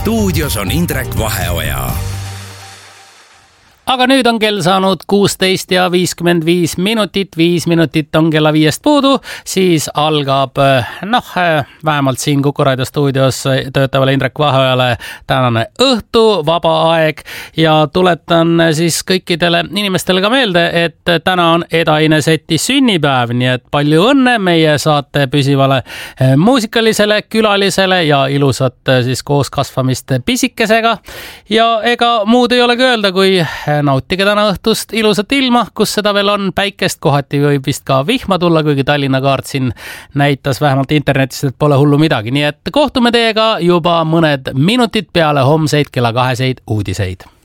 stuudios on Indrek Vaheoja. Aga nüüd on kell saanud 16 ja 55 minutit, 5 minutit on kella 5 puudu, siis algab, vähemalt siin Kuku Raadio stuudios töötavale Indrek Vaheojale tänane õhtu, vaba aeg ja tuletan siis kõikidele inimestele ka meelde, et täna on Edaine Seti sünnipäev, nii et palju õnne meie saate püsivale muusikalisele külalisele ja ilusat siis kooskasvamist pisikesega ja ega muud ei olegi öelda, kui nautige täna õhtust ilusat ilma, kus seda veel on, päikest, kohati võib vist ka vihma tulla, kuigi Tallinna kaart siin näitas vähemalt internetist, et pole hullu midagi. Nii et kohtume teiega juba mõned minutid peale homseid kella 2 uudiseid.